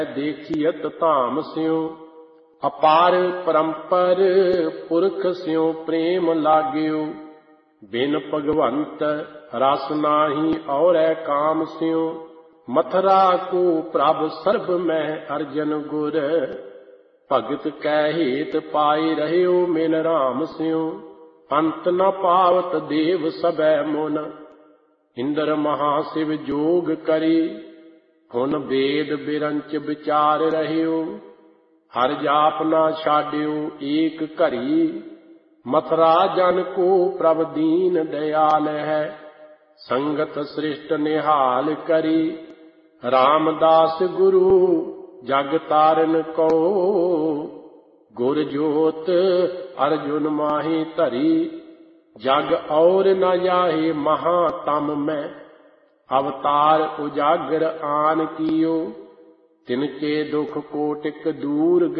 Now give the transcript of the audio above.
देखियत धाम स्यों, अपार परंपर पुरख स्यों प्रेम लाग्यो। बिन भगवंत रस नाही और काम स्यों, मथुरा को प्रभ सर्ब में अर्जन गुर। भगत कै हेत पाई रह्यो मिल राम स्यों, अंत न पावत देव सबै मुन। इंद्र महाशिव जोग करी, हुन वेद बिरंच विचार रह्यो। हर जाप ना छाड्यो एक घड़ी, मथुरा जन को प्रभ दीन दयाल है। संगत सृष्ट निहाल करी, रामदास गुरु जग तारन को। गुर जोत अर्जुन माही धरी, जग और न जाहे महातम में। अवतार उजागर आन कियो, तिनके दुख कोटिक दूर